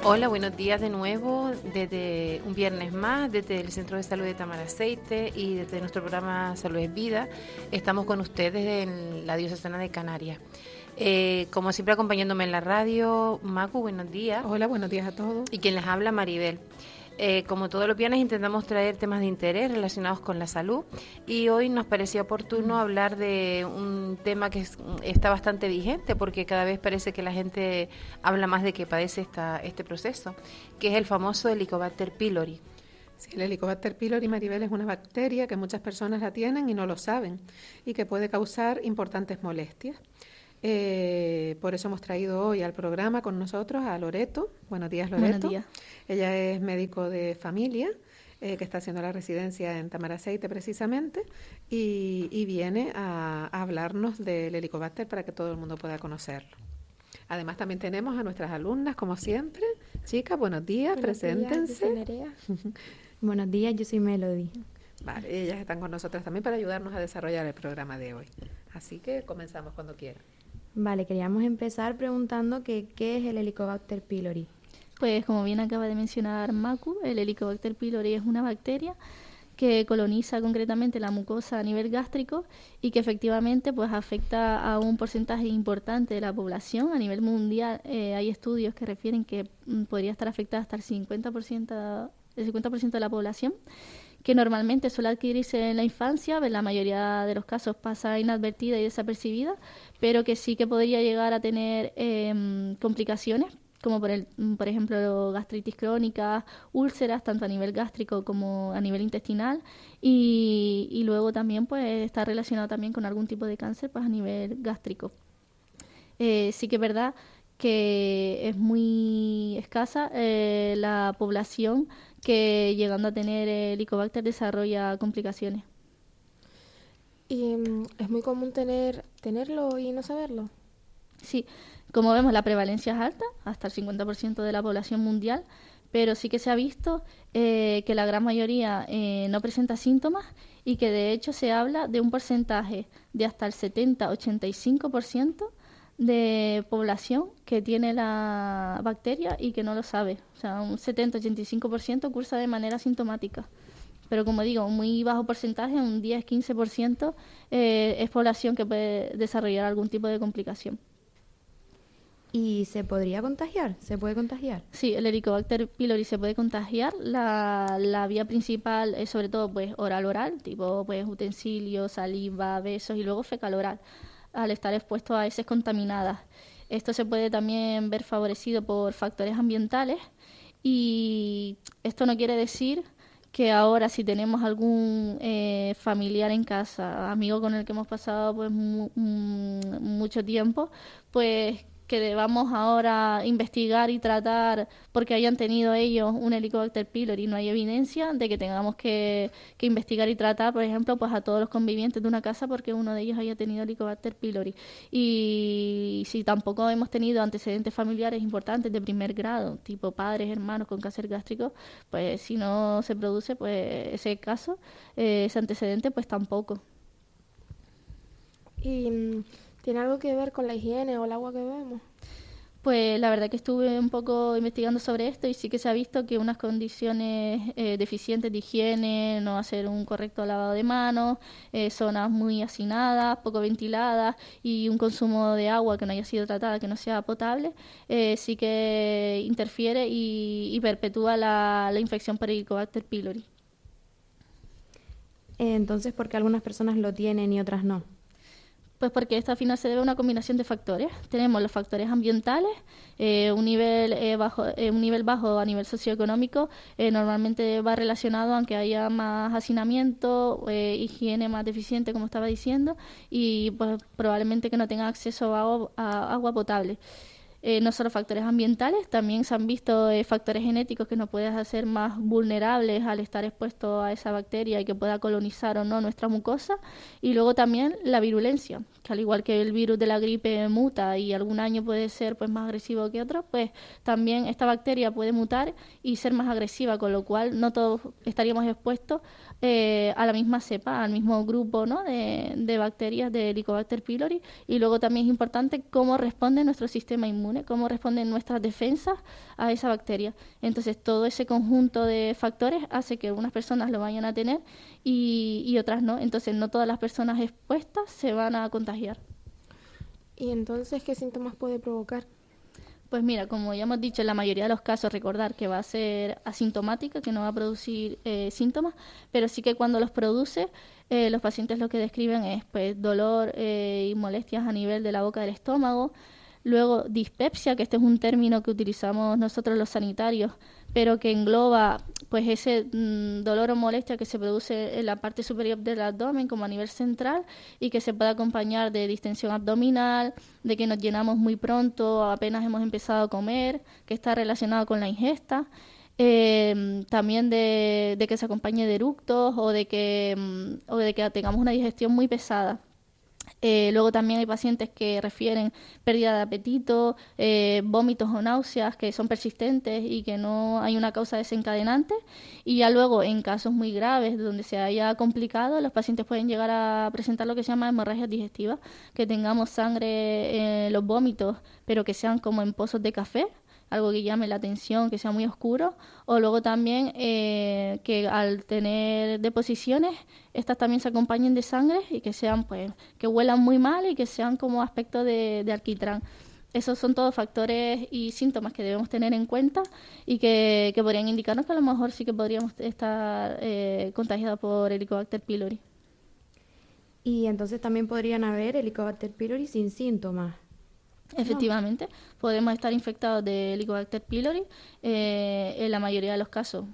Hola, buenos días de nuevo, desde un viernes más, desde el Centro de Salud de Tamaraceite y desde nuestro programa Salud es Vida. Estamos con ustedes en la Diocesana de Canarias. Como siempre acompañándome en la radio, Macu, buenos días. Hola, buenos días a todos. Y quien les habla, Maribel. Como todos los viernes intentamos traer temas de interés relacionados con la salud y hoy nos pareció oportuno hablar de un tema que está bastante vigente porque cada vez parece que la gente habla más de que padece este proceso, que es el famoso Helicobacter pylori. Sí, el Helicobacter pylori, Maribel, es una bacteria que muchas personas la tienen y no lo saben y que puede causar importantes molestias. Por eso hemos traído hoy al programa con nosotros a Loreto. Buenos días, Loreto. Buenos días. Ella es médico de familia, que está haciendo la residencia en Tamaraceite precisamente, y viene a hablarnos del Helicobacter para que todo el mundo pueda conocerlo. Además también tenemos a nuestras alumnas, como siempre. Chicas, buenos días, preséntense. Buenos días, yo soy Nerea. Buenos días, yo soy Melody. Vale, ellas están con nosotras también para ayudarnos a desarrollar el programa de hoy. Así que comenzamos cuando quieran. Vale, queríamos empezar preguntando qué es el Helicobacter pylori. Pues como bien acaba de mencionar Macu, el Helicobacter pylori es una bacteria que coloniza concretamente la mucosa a nivel gástrico y que efectivamente pues afecta a un porcentaje importante de la población. A nivel mundial hay estudios que refieren que podría estar afectada hasta el 50% de la población, que normalmente suele adquirirse en la infancia, en la mayoría de los casos pasa inadvertida y desapercibida, pero que sí que podría llegar a tener complicaciones, como por ejemplo gastritis crónica, úlceras, tanto a nivel gástrico como a nivel intestinal, y luego también pues está relacionado también con algún tipo de cáncer pues a nivel gástrico. Sí que es verdad que es muy escasa la población que llegando a tener Helicobacter desarrolla complicaciones. ¿Y es muy común tenerlo y no saberlo? Sí, como vemos la prevalencia es alta, hasta el 50% de la población mundial, pero sí que se ha visto que la gran mayoría no presenta síntomas y que de hecho se habla de un porcentaje de hasta el 70-85% de población que tiene la bacteria y que no lo sabe. O sea, un 70-85% cursa de manera asintomática. Pero como digo, un muy bajo porcentaje, un 10-15% es población que puede desarrollar algún tipo de complicación. ¿Y se podría contagiar? ¿Se puede contagiar? Sí, el Helicobacter pylori se puede contagiar. La vía principal es sobre todo pues oral, tipo pues utensilios, saliva, besos y luego fecal-oral, al estar expuesto a heces contaminadas. Esto se puede también ver favorecido por factores ambientales y esto no quiere decir que ahora si tenemos algún familiar en casa, amigo con el que hemos pasado pues mucho tiempo, pues que debamos ahora investigar y tratar porque hayan tenido ellos un Helicobacter pylori. No hay evidencia de que tengamos que investigar y tratar, por ejemplo, pues a todos los convivientes de una casa porque uno de ellos haya tenido Helicobacter pylori. Y si tampoco hemos tenido antecedentes familiares importantes de primer grado, tipo padres, hermanos con cáncer gástrico, pues si no se produce pues ese caso, ese antecedente, pues tampoco. ¿Y tiene algo que ver con la higiene o el agua que bebemos? Pues la verdad que estuve un poco investigando sobre esto y sí que se ha visto que unas condiciones deficientes de higiene, no hacer un correcto lavado de manos, zonas muy hacinadas, poco ventiladas y un consumo de agua que no haya sido tratada, que no sea potable, sí que interfiere y perpetúa la infección por Helicobacter pylori. Entonces, ¿por qué algunas personas lo tienen y otras no? Pues porque esto al final se debe a una combinación de factores. Tenemos los factores ambientales, un nivel bajo a nivel socioeconómico, normalmente va relacionado aunque haya más hacinamiento, higiene más deficiente, como estaba diciendo, y pues probablemente que no tenga acceso a agua potable. No solo factores ambientales, también se han visto factores genéticos que nos pueden hacer más vulnerables al estar expuestos a esa bacteria y que pueda colonizar o no nuestra mucosa. Y luego también la virulencia, que al igual que el virus de la gripe muta y algún año puede ser pues más agresivo que otro, pues también esta bacteria puede mutar y ser más agresiva, con lo cual no todos estaríamos expuestos a la misma cepa, al mismo grupo, ¿no?, de bacterias de Helicobacter pylori. Y luego también es importante cómo responde nuestro sistema inmune. inmune, cómo responden nuestras defensas a esa bacteria. Entonces, todo ese conjunto de factores hace que unas personas lo vayan a tener y otras no. Entonces, no todas las personas expuestas se van a contagiar. ¿Y entonces qué síntomas puede provocar? Pues mira, como ya hemos dicho, en la mayoría de los casos recordar que va a ser asintomática, que no va a producir síntomas, pero sí que cuando los produce, los pacientes lo que describen es pues dolor y molestias a nivel de la boca del estómago. Luego, dispepsia, que este es un término que utilizamos nosotros los sanitarios, pero que engloba pues ese dolor o molestia que se produce en la parte superior del abdomen, como a nivel central, y que se puede acompañar de distensión abdominal, de que nos llenamos muy pronto, apenas hemos empezado a comer, que está relacionado con la ingesta. También de que se acompañe de eructos o de que tengamos una digestión muy pesada. Luego también hay pacientes que refieren pérdida de apetito, vómitos o náuseas que son persistentes y que no hay una causa desencadenante. Y ya luego, en casos muy graves donde se haya complicado, los pacientes pueden llegar a presentar lo que se llama hemorragias digestivas, que tengamos sangre en los vómitos, pero que sean como en pozos de café, algo que llame la atención, que sea muy oscuro, o luego también que al tener deposiciones, estas también se acompañen de sangre y que sean, pues, que huelan muy mal y que sean como aspecto de alquitrán. Esos son todos factores y síntomas que debemos tener en cuenta y que podrían indicarnos que a lo mejor sí que podríamos estar contagiados por Helicobacter pylori. Y entonces también podrían haber Helicobacter pylori sin síntomas. Efectivamente, podemos estar infectados de Helicobacter pylori, en la mayoría de los casos,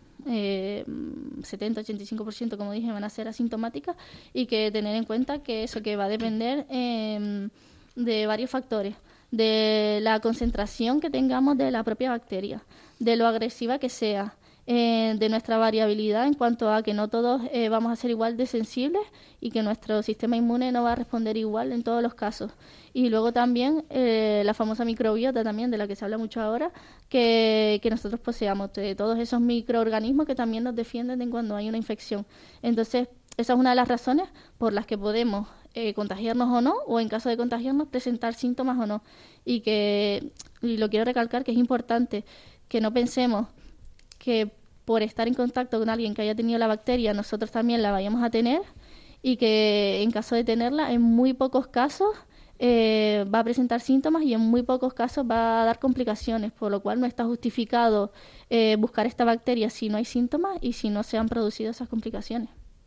70-85%, como dije, van a ser asintomáticas, y que tener en cuenta que eso que va a depender de varios factores, de la concentración que tengamos de la propia bacteria, de lo agresiva que sea, de nuestra variabilidad en cuanto a que no todos vamos a ser igual de sensibles y que nuestro sistema inmune no va a responder igual en todos los casos. Y luego también la famosa microbiota también, de la que se habla mucho ahora, que nosotros poseamos, de todos esos microorganismos que también nos defienden de cuando hay una infección. Entonces, esa es una de las razones por las que podemos contagiarnos o no, o en caso de contagiarnos, presentar síntomas o no. Y lo quiero recalcar, que es importante que no pensemos que por estar en contacto con alguien que haya tenido la bacteria, nosotros también la vayamos a tener, y que en caso de tenerla, en muy pocos casos va a presentar síntomas y en muy pocos casos va a dar complicaciones, por lo cual no está justificado buscar esta bacteria si no hay síntomas y si no se han producido esas complicaciones.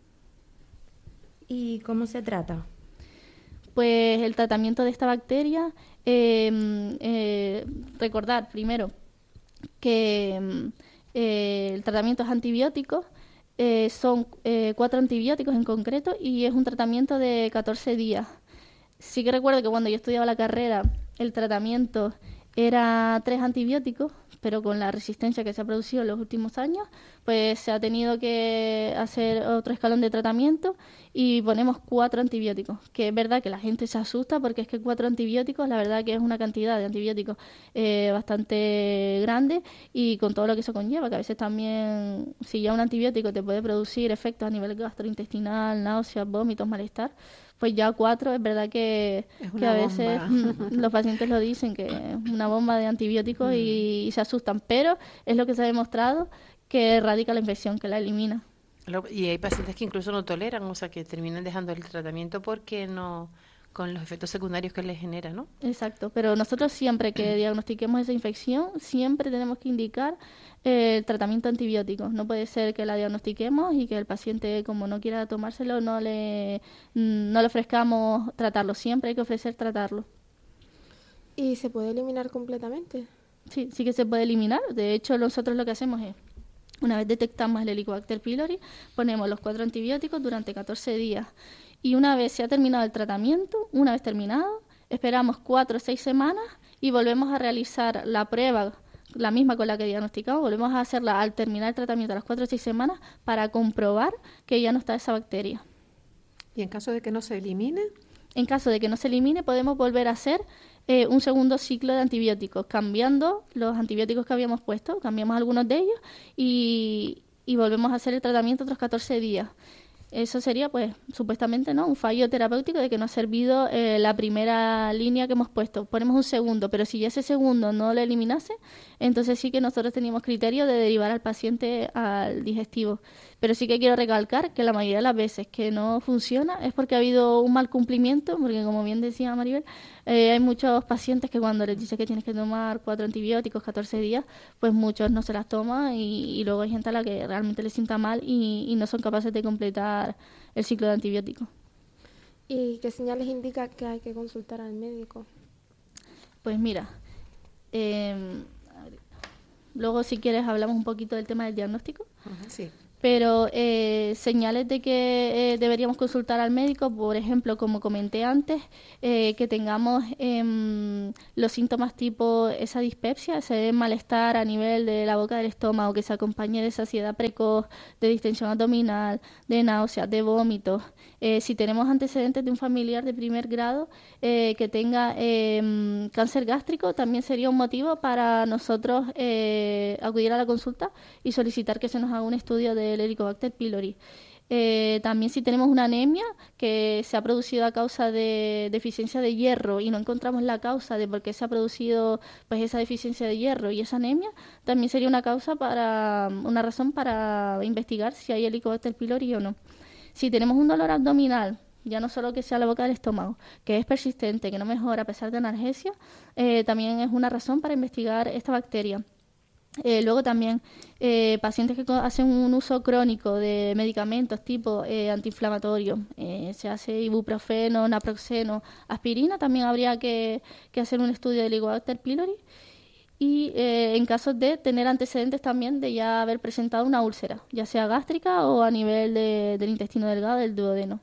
¿Y cómo se trata? Pues el tratamiento de esta bacteria, recordar primero que el tratamiento es antibiótico, son 4 antibióticos en concreto, y es un tratamiento de 14 días. Sí que recuerdo que cuando yo estudiaba la carrera, el tratamiento era 3 antibióticos, pero con la resistencia que se ha producido en los últimos años, pues se ha tenido que hacer otro escalón de tratamiento y ponemos 4 antibióticos, que es verdad que la gente se asusta porque es que 4 antibióticos, la verdad que es una cantidad de antibióticos bastante grande, y con todo lo que eso conlleva, que a veces también, si ya un antibiótico te puede producir efectos a nivel gastrointestinal, náuseas, vómitos, malestar, pues ya 4 es verdad que a veces los pacientes lo dicen, que es una bomba de antibióticos y se asustan, pero es lo que se ha demostrado, que erradica la infección, que la elimina. Y hay pacientes que incluso no toleran, o sea, que terminan dejando el tratamiento porque no, con los efectos secundarios que les genera, ¿no? Exacto, pero nosotros siempre que diagnostiquemos esa infección, siempre tenemos que indicar el tratamiento antibiótico. No puede ser que la diagnostiquemos y que el paciente, como no quiera tomárselo, no le ofrezcamos tratarlo. Siempre hay que ofrecer tratarlo. ¿Y se puede eliminar completamente? Sí, sí que se puede eliminar. De hecho, nosotros lo que hacemos es, una vez detectamos el Helicobacter pylori, ponemos los 4 antibióticos durante 14 días. Y una vez se ha terminado el tratamiento, una vez terminado, esperamos 4 o 6 semanas y volvemos a realizar la prueba, la misma con la que diagnosticamos, volvemos a hacerla al terminar el tratamiento a las 4 o 6 semanas para comprobar que ya no está esa bacteria. ¿Y en caso de que no se elimine? En caso de que no se elimine, podemos volver a hacer un segundo ciclo de antibióticos, cambiando los antibióticos que habíamos puesto, cambiamos algunos de ellos y volvemos a hacer el tratamiento otros 14 días. eso sería, pues, supuestamente, ¿no?, un fallo terapéutico de que no ha servido la primera línea que hemos puesto. Ponemos un segundo, pero si ya ese segundo no lo eliminase, entonces sí que nosotros teníamos criterio de derivar al paciente al digestivo. Pero sí que quiero recalcar que la mayoría de las veces que no funciona es porque ha habido un mal cumplimiento, porque como bien decía Maribel, hay muchos pacientes que cuando les dice que tienes que tomar 4 antibióticos 14 días, pues muchos no se las toman y luego hay gente a la que realmente le sienta mal y no son capaces de completar el ciclo de antibióticos. ¿Y qué señales indica que hay que consultar al médico? Pues mira, luego si quieres hablamos un poquito del tema del diagnóstico. Sí. Pero señales de que deberíamos consultar al médico, por ejemplo, como comenté antes, que tengamos los síntomas tipo esa dispepsia, ese malestar a nivel de la boca del estómago, que se acompañe de saciedad precoz, de distensión abdominal, de náuseas, de vómitos. Si tenemos antecedentes de un familiar de primer grado que tenga cáncer gástrico, también sería un motivo para nosotros acudir a la consulta y solicitar que se nos haga un estudio del Helicobacter pylori. También si tenemos una anemia que se ha producido a causa de deficiencia de hierro y no encontramos la causa de por qué se ha producido pues esa deficiencia de hierro y esa anemia, también sería una razón para investigar si hay Helicobacter pylori o no. Si tenemos un dolor abdominal, ya no solo que sea la boca del estómago, que es persistente, que no mejora a pesar de analgesia, también es una razón para investigar esta bacteria. Luego también pacientes que hacen un uso crónico de medicamentos tipo antiinflamatorio, se hace ibuprofeno, naproxeno, aspirina, también habría que hacer un estudio de Helicobacter pylori. Y en casos de tener antecedentes también de ya haber presentado una úlcera, ya sea gástrica o a nivel del intestino delgado, del duodeno.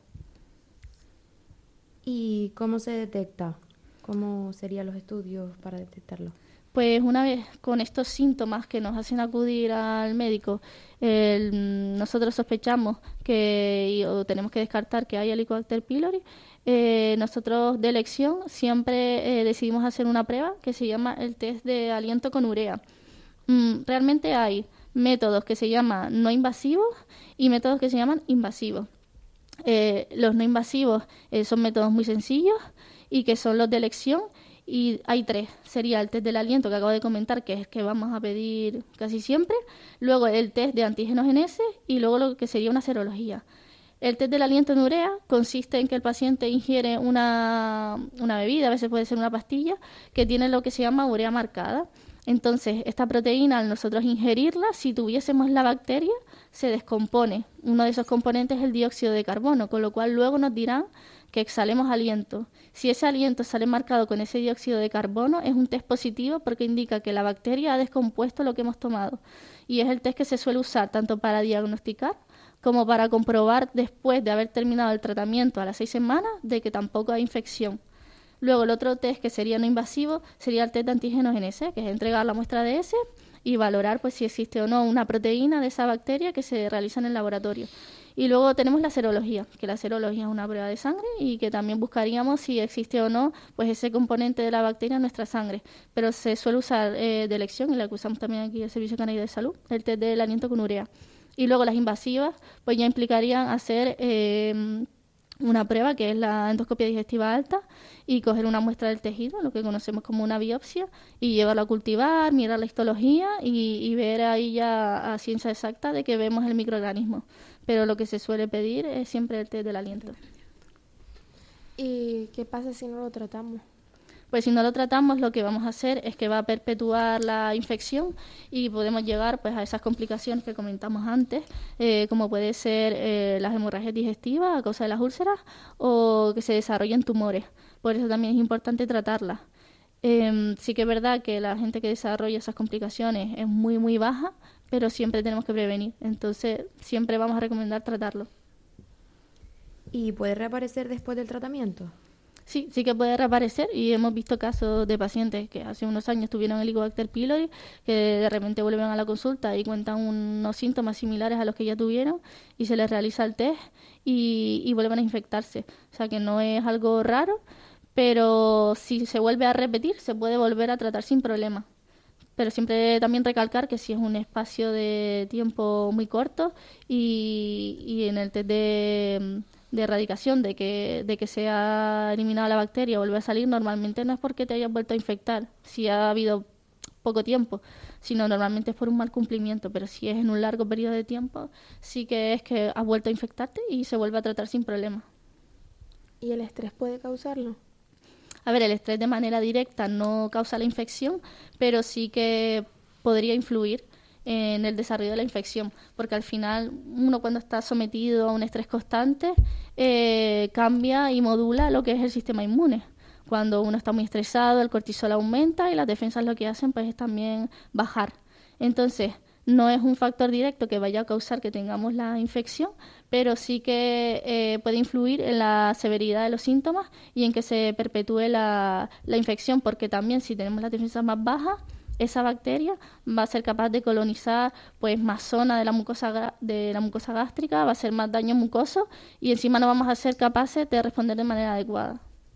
¿Y cómo se detecta? ¿Cómo serían los estudios para detectarlo? Pues una vez con estos síntomas que nos hacen acudir al médico, nosotros sospechamos o tenemos que descartar que hay Helicobacter pylori, nosotros de elección siempre decidimos hacer una prueba que se llama el test de aliento con urea. Realmente hay métodos que se llaman no invasivos y métodos que se llaman invasivos. Los no invasivos son métodos muy sencillos y que son los de elección. Y hay 3. Sería el test del aliento que acabo de comentar, que es que vamos a pedir casi siempre. Luego el test de antígenos en S y luego lo que sería una serología. El test del aliento en urea consiste en que el paciente ingiere una bebida, a veces puede ser una pastilla, que tiene lo que se llama urea marcada. Entonces, esta proteína, al nosotros ingerirla, si tuviésemos la bacteria, se descompone. Uno de esos componentes es el dióxido de carbono, con lo cual luego nos dirán que exhalemos aliento. Si ese aliento sale marcado con ese dióxido de carbono, es un test positivo porque indica que la bacteria ha descompuesto lo que hemos tomado. Y es el test que se suele usar tanto para diagnosticar como para comprobar después de haber terminado el tratamiento a las 6 semanas de que tampoco hay infección. Luego el otro test que sería no invasivo sería el test de antígenos en S, que es entregar la muestra de S y valorar pues si existe o no una proteína de esa bacteria que se realiza en el laboratorio. Y luego tenemos la serología, que la serología es una prueba de sangre y que también buscaríamos si existe o no pues ese componente de la bacteria en nuestra sangre. Pero se suele usar de elección, y la que usamos también aquí el Servicio Canario de Salud, el test del aliento con urea. Y luego las invasivas pues ya implicarían hacer una prueba que es la endoscopia digestiva alta y coger una muestra del tejido, lo que conocemos como una biopsia, y llevarlo a cultivar, mirar la histología y ver ahí ya a ciencia exacta de que vemos el microorganismo. Pero lo que se suele pedir es siempre el test del aliento. ¿Y qué pasa si no lo tratamos? Pues si no lo tratamos, lo que vamos a hacer es que va a perpetuar la infección y podemos llegar pues a esas complicaciones que comentamos antes, como puede ser las hemorragias digestivas a causa de las úlceras o que se desarrollen tumores. Por eso también es importante tratarlas. Sí que es verdad que la gente que desarrolla esas complicaciones es muy, muy baja, pero siempre tenemos que prevenir. Entonces, siempre vamos a recomendar tratarlo. ¿Y puede reaparecer después del tratamiento? Sí que puede reaparecer y hemos visto casos de pacientes que hace unos años tuvieron Helicobacter pylori, que de repente vuelven a la consulta y cuentan unos síntomas similares a los que ya tuvieron y se les realiza el test y vuelven a infectarse. O sea que no es algo raro, pero si se vuelve a repetir se puede volver a tratar sin problema. pero siempre también recalcar que si es un espacio de tiempo muy corto y en el test de erradicación de que se ha eliminado la bacteria o vuelve a salir, normalmente no es porque te hayas vuelto a infectar, si ha habido poco tiempo, sino normalmente es por un mal cumplimiento, pero si es en un largo periodo de tiempo, sí que es que has vuelto a infectarte y se vuelve a tratar sin problema. ¿Y el estrés puede causarlo? A ver, el estrés de manera directa no causa la infección, pero sí que podría influir en el desarrollo de la infección, porque al final uno cuando está sometido a un estrés constante cambia y modula lo que es el sistema inmune. Cuando uno está muy estresado, el cortisol aumenta y las defensas lo que hacen pues es también bajar. Entonces, no es un factor directo que vaya a causar que tengamos la infección, pero sí que puede influir en la severidad de los síntomas y en que se perpetúe la infección, porque también si tenemos las defensas más bajas, esa bacteria va a ser capaz de colonizar pues más zona de la mucosa gástrica, va a hacer más daño mucoso y encima no vamos a ser capaces de responder de manera adecuada.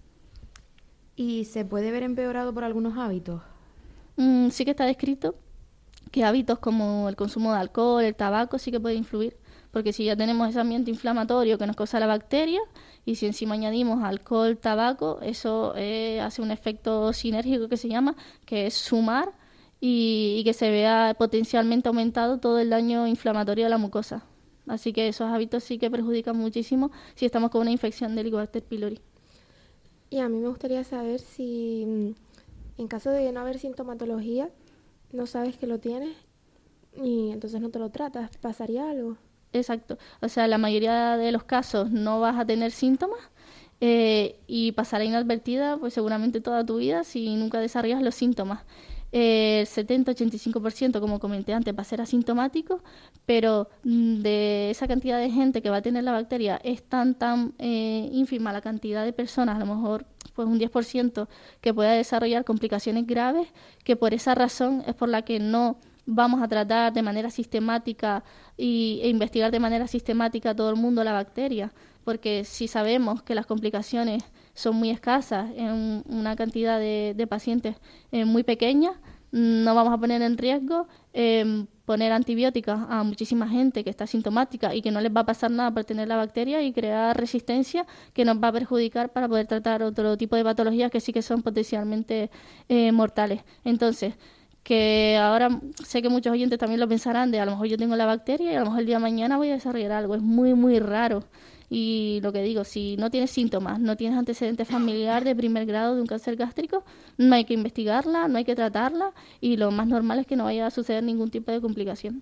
¿Y se puede ver empeorado por algunos hábitos? Sí que está descrito que hábitos como el consumo de alcohol, el tabaco sí que puede influir, porque si ya tenemos ese ambiente inflamatorio que nos causa la bacteria y si encima añadimos alcohol, tabaco, eso hace un efecto sinérgico que se llama, que es sumar y que se vea potencialmente aumentado todo el daño inflamatorio de la mucosa. Así que esos hábitos sí que perjudican muchísimo si estamos con una infección de Helicobacter pylori. Y a mí me gustaría saber si en caso de no haber sintomatología, no sabes que lo tienes y entonces no te lo tratas, ¿pasaría algo? Exacto. O sea, la mayoría de los casos no vas a tener síntomas y pasará inadvertida pues seguramente toda tu vida si nunca desarrollas los síntomas. El 70-85%, como comenté antes, va a ser asintomático, pero de esa cantidad de gente que va a tener la bacteria es tan ínfima la cantidad de personas, a lo mejor pues un 10%, que pueda desarrollar complicaciones graves, que por esa razón es por la que no vamos a tratar de manera sistemática e investigar de manera sistemática a todo el mundo la bacteria, porque si sabemos que las complicaciones son muy escasas en una cantidad de pacientes muy pequeña, no vamos a poner en riesgo poner antibióticos a muchísima gente que está sintomática y que no les va a pasar nada por tener la bacteria y crear resistencia que nos va a perjudicar para poder tratar otro tipo de patologías que sí que son potencialmente mortales. Entonces, que ahora sé que muchos oyentes también lo pensarán de a lo mejor yo tengo la bacteria y a lo mejor el día de mañana voy a desarrollar algo. Es muy, muy raro. Y lo que digo, si no tienes síntomas, no tienes antecedente familiar de primer grado de un cáncer gástrico, no hay que investigarla, no hay que tratarla y lo más normal es que no vaya a suceder ningún tipo de complicación.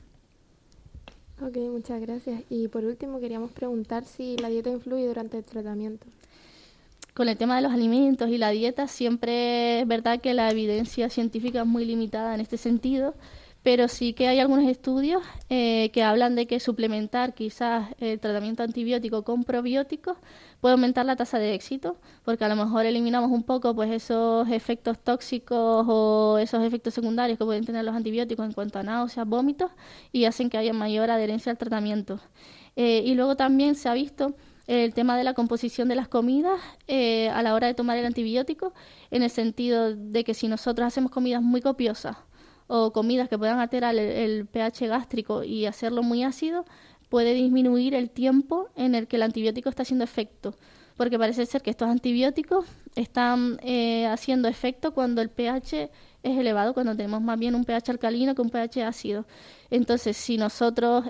Ok, muchas gracias. Y por último queríamos preguntar si la dieta influye durante el tratamiento. Con el tema de los alimentos y la dieta, siempre es verdad que la evidencia científica es muy limitada en este sentido, pero sí que hay algunos estudios que hablan de que suplementar quizás el tratamiento antibiótico con probióticos puede aumentar la tasa de éxito, porque a lo mejor eliminamos un poco pues esos efectos tóxicos o esos efectos secundarios que pueden tener los antibióticos en cuanto a náuseas, vómitos, y hacen que haya mayor adherencia al tratamiento. Y luego también se ha visto el tema de la composición de las comidas a la hora de tomar el antibiótico, en el sentido de que si nosotros hacemos comidas muy copiosas o comidas que puedan alterar el pH gástrico y hacerlo muy ácido, puede disminuir el tiempo en el que el antibiótico está haciendo efecto, porque parece ser que estos antibióticos están haciendo efecto cuando el pH es elevado, cuando tenemos más bien un pH alcalino que un pH ácido. Entonces, si nosotros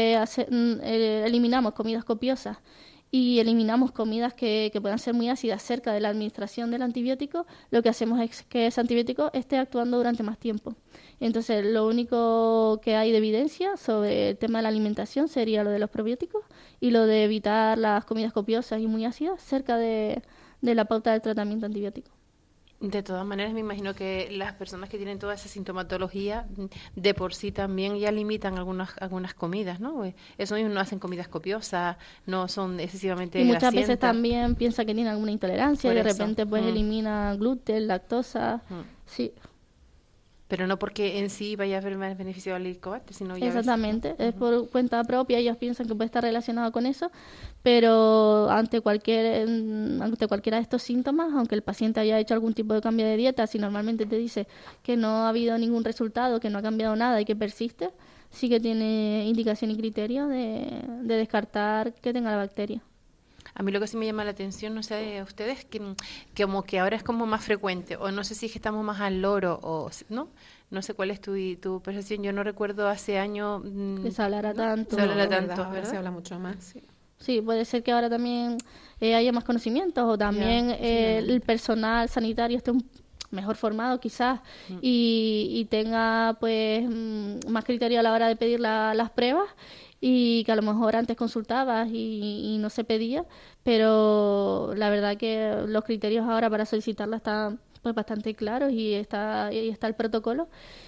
eliminamos comidas copiosas y eliminamos comidas que puedan ser muy ácidas cerca de la administración del antibiótico, lo que hacemos es que ese antibiótico esté actuando durante más tiempo. Entonces, lo único que hay de evidencia sobre el tema de la alimentación sería lo de los probióticos y lo de evitar las comidas copiosas y muy ácidas cerca de la pauta del tratamiento antibiótico. De todas maneras, me imagino que las personas que tienen toda esa sintomatología de por sí también ya limitan algunas comidas, ¿no? Eso mismo, no hacen comidas copiosas, no son excesivamente y muchas grasientas. veces también piensa que tiene alguna intolerancia y de repente pues elimina gluten, lactosa, sí. Pero no porque en sí vaya a haber más beneficio al Helicobacter, sino ya Exactamente, es por cuenta propia, ellos piensan que puede estar relacionado con eso, pero ante cualquiera de estos síntomas, aunque el paciente haya hecho algún tipo de cambio de dieta, si normalmente te dice que no ha habido ningún resultado, que no ha cambiado nada y que persiste, sí que tiene indicación y criterio de descartar que tenga la bacteria. A mí lo que sí me llama la atención, no sé, a ustedes, que como que ahora es como más frecuente, o no sé si es que estamos más al loro, o ¿no? No sé cuál es tu percepción. Yo no recuerdo hace años... Que se hablara tanto. Se hablara Es verdad, tanto, ahora ¿verdad? se habla mucho más, sí. Sí, puede ser que ahora también haya más conocimientos o también Ya, el personal sanitario esté mejor formado quizás y tenga pues más criterio a la hora de pedir las pruebas, y que a lo mejor antes consultabas y no se pedía, pero la verdad que los criterios ahora para solicitarla están pues bastante claros y está el protocolo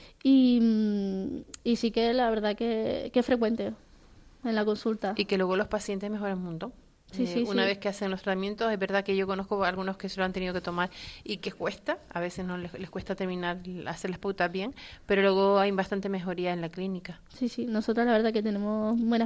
y sí que la verdad que es frecuente en la consulta. Y que luego los pacientes mejoran un montón. Sí, Una sí. vez que hacen los tratamientos, es verdad que yo conozco a algunos que se lo han tenido que tomar y que cuesta, a veces no les cuesta terminar, hacer las pautas bien, pero luego hay bastante mejoría en la clínica. Sí, nosotros la verdad que tenemos buena